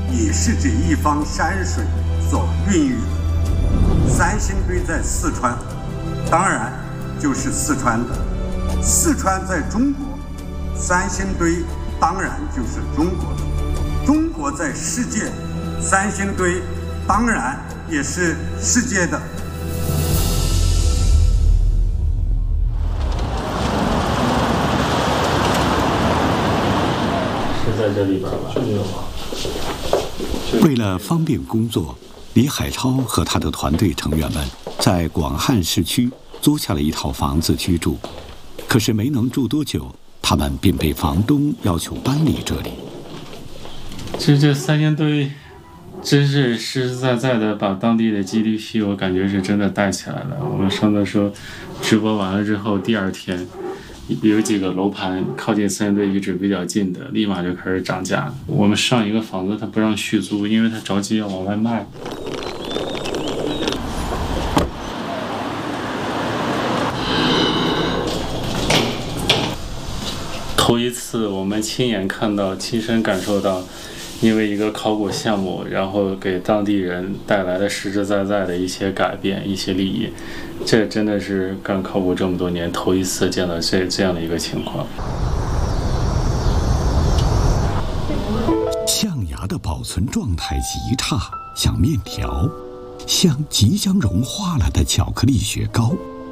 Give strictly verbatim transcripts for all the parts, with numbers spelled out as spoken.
也是这一方山水所孕育的。三星堆在四川，当然就是四川的；四川在中国，三星堆当然就是中国的；中国在世界，三星堆当然也是世界的。 是在这里边吧？没有吗？ 为了方便工作，李海超和他的团队成员们在广汉市区租下了一套房子居住。可是没能住多久，他们便被房东要求搬离这里。 其实这三星堆真是实实在在的把当地的 G D P 我感觉是真的带起来了。我们上次说直播完了之后，第二天有几个楼盘靠近三星堆遗址比较近的，立马就开始涨价。我们上一个房子他不让续租，因为他着急要往外卖。头一次我们亲眼看到、亲身感受到，因为一个考古项目，然后给当地人带来的实实在在的一些改变、一些利益，这真的是干考古这么多年头一次见到这这样的一个情况。 象牙的保存状态极差，像面条，像即将融化了的巧克力雪糕。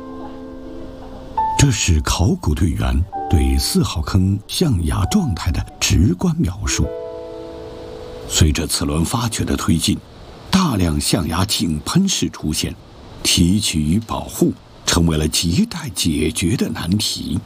这是考古队员对四号坑象牙状态的直观描述。随着此轮发掘的推进，大量象牙井喷式出现，提取与保护成为了亟待解决的难题。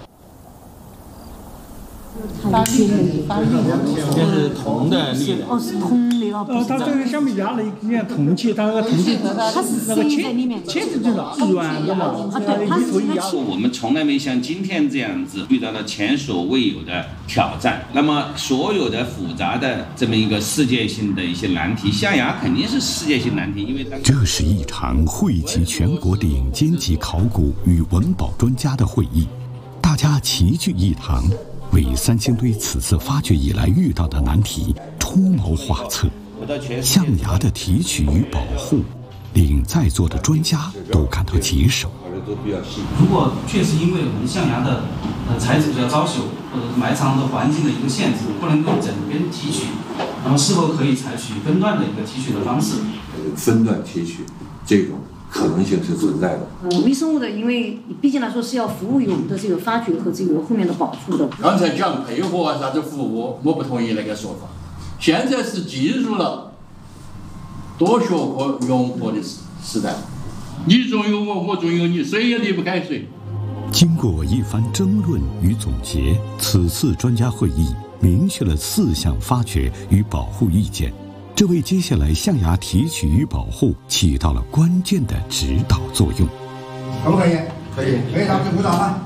发绿的，发绿的， 这是铜的绿的。 哦，是铜的哦。 呃，它这个上面压了一件铜器，它那个铜器它是那个塞在里面， 切子就是软的嘛， 啊对，它是那个我们从来没像今天这样子遇到了前所未有的挑战。那么所有的复杂的这么一个世界性的一些难题，象牙肯定是世界性难题，因为这是一场汇集全国顶尖级考古与文保专家的会议，大家齐聚一堂，为三星堆此次发掘以来遇到的难题出谋划策。象牙的提取与保护，令在座的专家都感到棘手。 如果确实因为我们象牙的呃材质比较遭朽，或者埋藏的环境的一个限制，不能够整根提取，那么是否可以采取分段的一个提取的方式？ 分段提取这种可能性是存在的。 嗯，微生物的，因为毕竟来说是要服务于我们的这个发掘和这个后面的保护的。 刚才讲配合啊啥子服务，我不同意那个说法。现在是进入了多学科融合的时代，你中有我，我中有你，谁也离不开谁。 经过一番争论与总结，此次专家会议明确了四项发掘与保护意见，这为接下来象牙提取与保护起到了关键的指导作用。 可不可以？可以，可以，咱们就鼓掌吧。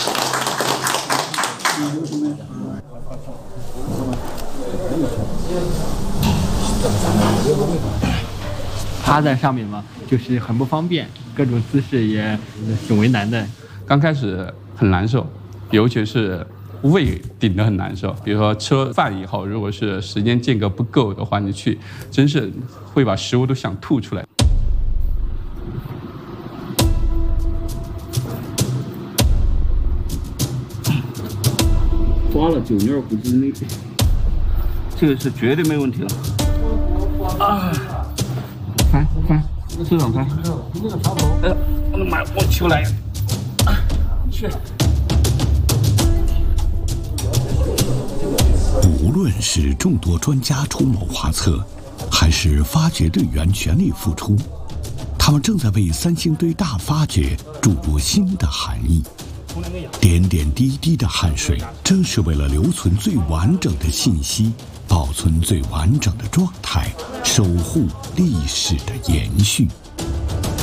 趴在上面嘛，就是很不方便，各种姿势也挺为难的。 刚开始很难受，尤其是胃顶得很难受。比如说吃了饭以后，如果是时间间隔不够的话，你去真是会把食物都想吐出来。 抓了九面虎之内，这个是绝对没问题了。啊！翻翻，这种翻。哎呀，我的妈！我起不来。啊！去。 无论是众多专家出谋划策，还是发掘队员全力付出，他们正在为三星堆大发掘注入新的含义。点点滴滴的汗水，正是为了留存最完整的信息，保存最完整的状态，守护历史的延续。